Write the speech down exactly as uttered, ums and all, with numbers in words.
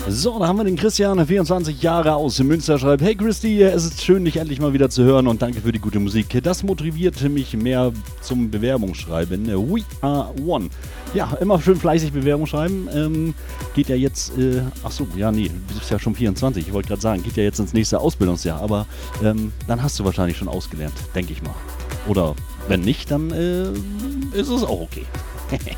So, da haben wir den Christian, vierundzwanzig Jahre aus Münster, schreibt: Hey Christi, es ist schön, dich endlich mal wieder zu hören und danke für die gute Musik. Das motiviert mich mehr zum Bewerbungsschreiben. We are one. Ja, immer schön fleißig Bewerbung schreiben. Ähm, geht ja jetzt, äh, ach so, ja nee, du bist ja schon vierundzwanzig. Ich wollte gerade sagen, geht ja jetzt ins nächste Ausbildungsjahr. Aber ähm, dann hast du wahrscheinlich schon ausgelernt, denke ich mal. Oder wenn nicht, dann äh, ist es auch okay.